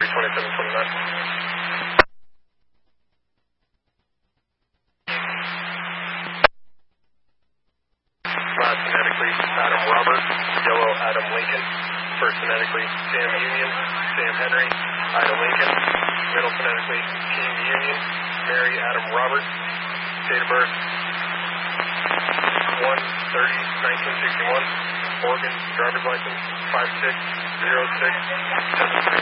2729. Phonetically, Adam Robert, yellow Adam Lincoln. First phonetically, Sam Union, Sam Henry, Ida Lincoln. Middle phonetically, King Union, Mary Adam Robert. Date of birth, 1/30/1961. Oregon, driver's license, 560673.